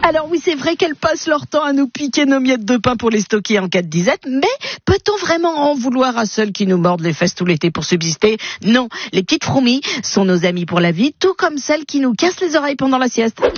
Alors oui, c'est vrai qu'elles passent leur temps à nous piquer nos miettes de pain pour les stocker en cas de disette, mais peut-on vraiment en vouloir à celles qui nous mordent les fesses tout l'été pour subsister? Non, les petites fourmis sont nos amies pour la vie, tout comme celles qui nous cassent les oreilles pendant la sieste.